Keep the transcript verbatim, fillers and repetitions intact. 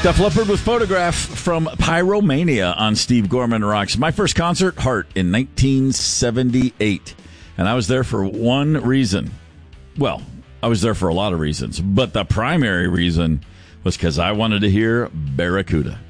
Def Leppard with Photograph from Pyromania on Steve Gorman Rocks. My first concert, Heart, in nineteen seventy-eight. And I was there for one reason. Well, I was there for a lot of reasons, but the primary reason was because I wanted to hear Barracuda.